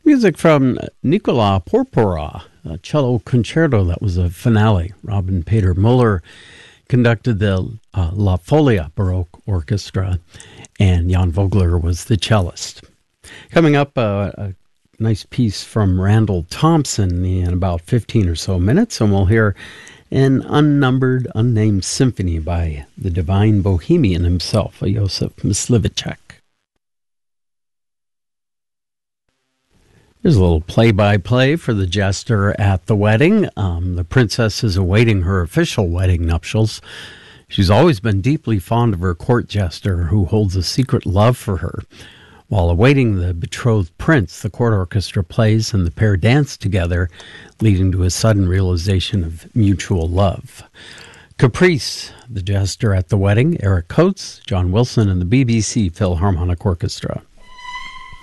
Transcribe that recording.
Music from Nicola Porpora, a cello concerto that was a finale. Robin Peter Muller conducted the La Folia Baroque Orchestra, and Jan Vogler was the cellist. Coming up, a nice piece from Randall Thompson in about 15 or so minutes, and we'll hear an unnumbered, unnamed symphony by the divine bohemian himself, Josef Mysliveček. Here's a little play-by-play for the jester at the wedding. The princess is awaiting her official wedding nuptials. She's always been deeply fond of her court jester, who holds a secret love for her. While awaiting the betrothed prince, the court orchestra plays and the pair dance together, leading to a sudden realization of mutual love. Caprice, the jester at the wedding, Eric Coates, John Wilson, and the BBC Philharmonic Orchestra.